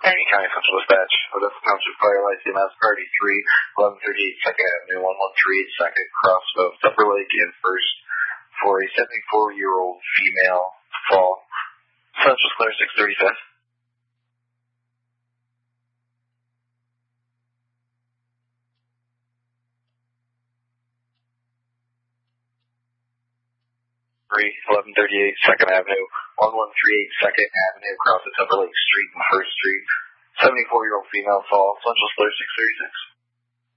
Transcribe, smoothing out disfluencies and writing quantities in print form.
Any County Central Dispatch, Odessa Township Fire ICMS Priority 3, 1138 2nd Avenue, 1138 2nd, cross of Upper Lake and First for a 74-year-old female fall. Central Clear 635. Three, 1138 2nd Avenue, 1138 2nd Avenue, across the Upper Lake Street and First Street. 74-year-old female fall. Central Clear 636.